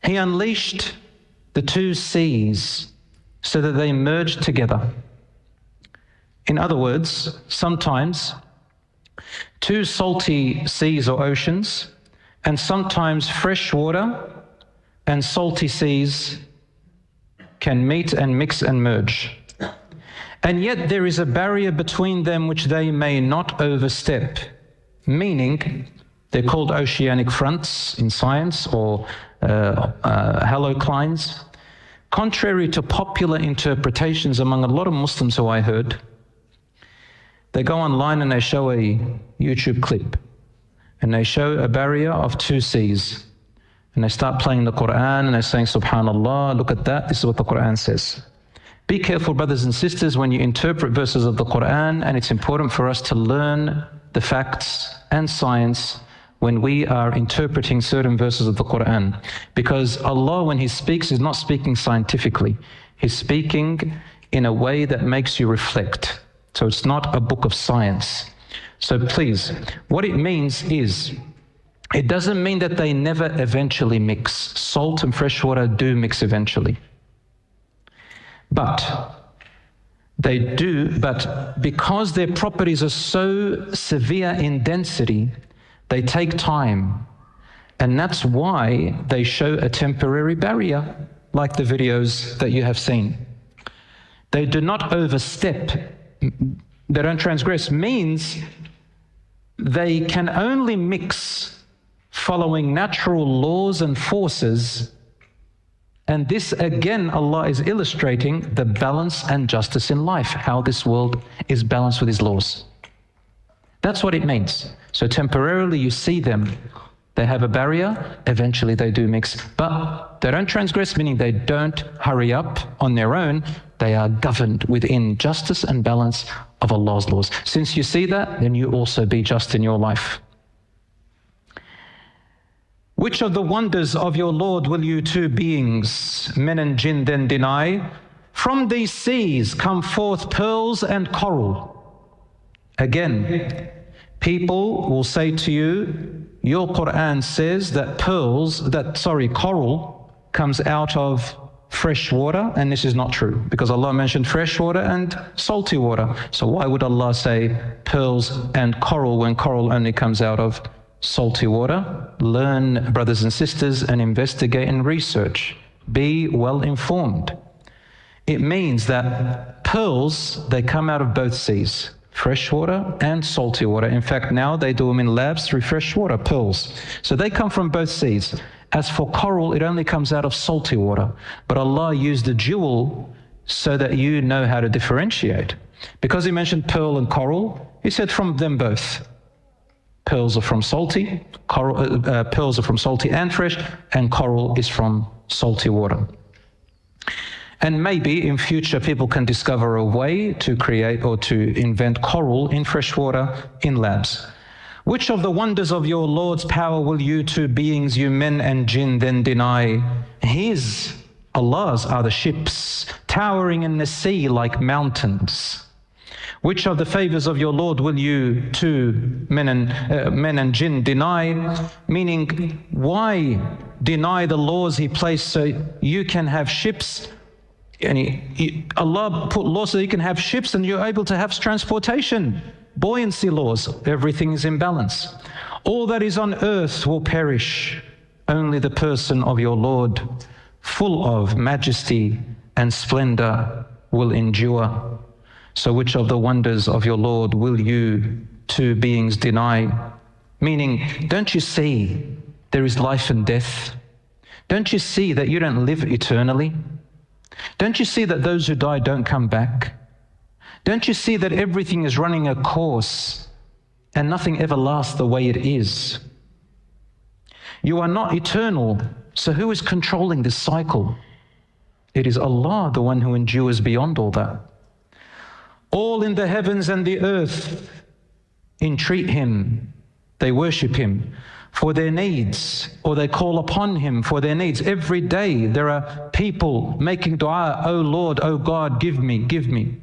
He unleashed the two seas so that they merged together. In other words, sometimes two salty seas or oceans, and sometimes fresh water and salty seas can meet and mix and merge. And yet there is a barrier between them which they may not overstep, meaning they're called oceanic fronts in science, or haloclines. Contrary to popular interpretations among a lot of Muslims who I heard, they go online and they show a YouTube clip and they show a barrier of two seas, and they start playing the Quran and they're saying, Subhanallah, look at that, this is what the Quran says. Be careful, brothers and sisters, when you interpret verses of the Quran, and it's important for us to learn the facts and science when we are interpreting certain verses of the Quran. Because Allah, when He speaks, is not speaking scientifically. He's speaking in a way that makes you reflect. So it's not a book of science. So please, what it means is, it doesn't mean that they never eventually mix. Salt and fresh water do mix eventually. But they do, but because their properties are so severe in density, they take time. And that's why they show a temporary barrier, like the videos that you have seen. They do not overstep, they don't transgress, means they can only mix following natural laws and forces. And this again, Allah is illustrating the balance and justice in life, how this world is balanced with His laws. That's what it means. So temporarily you see them, they have a barrier, eventually they do mix, but they don't transgress, meaning they don't hurry up on their own. They are governed within justice and balance of Allah's laws. Since you see that, then you also be just in your life. Which of the wonders of your Lord will you two beings, men and jinn, then deny? From these seas come forth pearls and coral. Again, people will say to you, your Quran says that coral comes out of fresh water, and this is not true, because Allah mentioned fresh water and salty water. So why would Allah say pearls and coral when coral only comes out of salty water? Learn, brothers and sisters, and investigate and research. Be well informed. It means that pearls, they come out of both seas, fresh water and salty water. In fact, now they do them in labs through fresh water, pearls. So they come from both seas. As for coral, it only comes out of salty water. But Allah used the jewel so that you know how to differentiate. Because He mentioned pearl and coral, He said from them both. Pearls are from salty, pearls are from salty and fresh, and coral is from salty water. And maybe in future people can discover a way to create or to invent coral in fresh water in labs. Which of the wonders of your Lord's power will you two beings, you men and jinn, then deny? His, Allah's, are the ships, towering in the sea like mountains. Which of the favors of your Lord will you two men and jinn deny? Meaning, why deny the laws He placed so you can have ships? And Allah put laws so you can have ships and you're able to have transportation, buoyancy laws. Everything is in balance. All that is on earth will perish. Only the person of your Lord, full of majesty and splendor, will endure. So which of the wonders of your Lord will you two beings deny? Meaning, don't you see there is life and death? Don't you see that you don't live eternally? Don't you see that those who die don't come back? Don't you see that everything is running a course and nothing ever lasts the way it is? You are not eternal, so who is controlling this cycle? It is Allah, the one who endures beyond all that. All in the heavens and the earth entreat Him, they worship Him for their needs, or they call upon Him for their needs. Every day there are people making dua, "Oh Lord, oh God, give me, give me."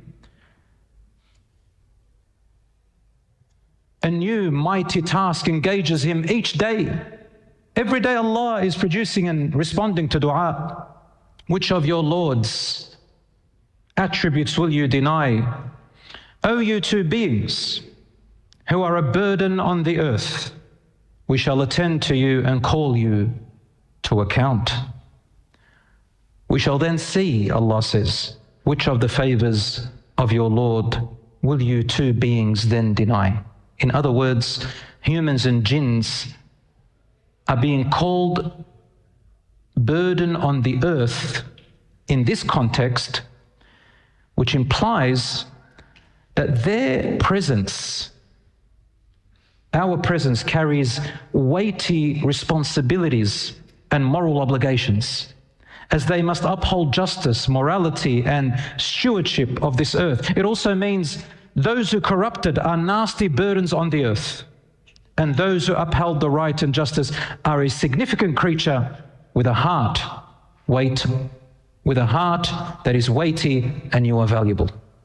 A new mighty task engages Him each day. Every day Allah is producing and responding to dua. Which of your Lord's attributes will you deny? O you two beings who are a burden on the earth, we shall attend to you and call you to account. We shall then see, Allah says, which of the favors of your Lord will you two beings then deny? In other words, humans and jinns are being called burden on the earth in this context, which implies that their presence, our presence, carries weighty responsibilities and moral obligations, as they must uphold justice, morality, and stewardship of this earth. It also means those who corrupted are nasty burdens on the earth, and those who upheld the right and justice are a significant creature with a heart, with a heart that is weighty, and you are valuable.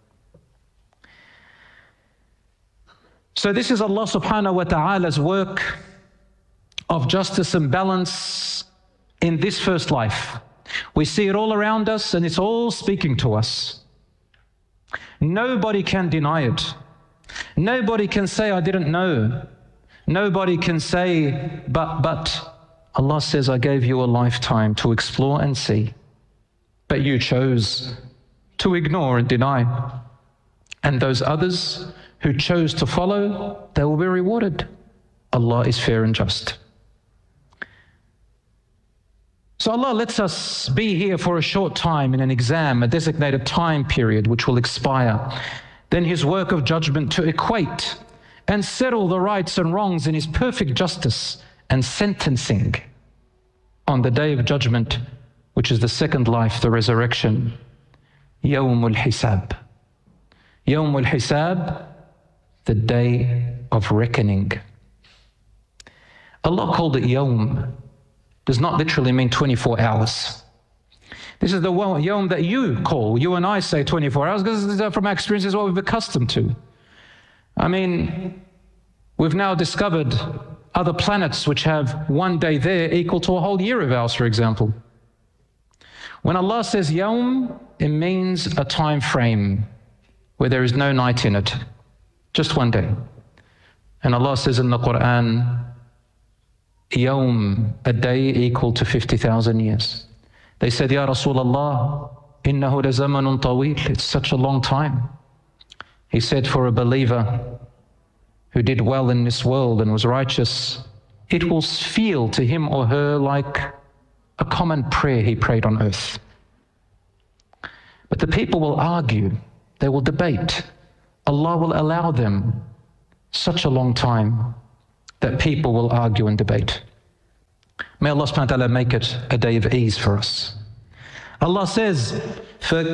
So this is Allah subhanahu wa ta'ala's work of justice and balance in this first life. We see it all around us, and it's all speaking to us. Nobody can deny it. Nobody can say, I didn't know. Nobody can say, but Allah says, I gave you a lifetime to explore and see, but you chose to ignore and deny. And those others who chose to follow, they will be rewarded. Allah is fair and just. So Allah lets us be here for a short time in an exam, a designated time period which will expire. Then His work of judgment to equate and settle the rights and wrongs in His perfect justice and sentencing on the day of judgment, which is the second life, the resurrection. Yawmul Hisab. Yawmul Hisab, the day of reckoning. Allah called it Yawm. Does not literally mean 24 hours. This is the Yawm that you call, you and I say 24 hours, because from our experience is what we've accustomed to. I mean, we've now discovered other planets which have one day there equal to a whole year of ours, for example. When Allah says Yawm, it means a time frame where there is no night in it, just one day. And Allah says in the Quran, Yawm, a day equal to 50,000 years. They said, Ya Rasulullah, innahu lazamanun tawil, it's such a long time. He said, for a believer who did well in this world and was righteous, it will feel to him or her like a common prayer he prayed on earth. But the people will argue, they will debate. Allah will allow them such a long time that people will argue and debate. May Allah subhanahu wa ta'ala make it a day of ease for us. Allah says,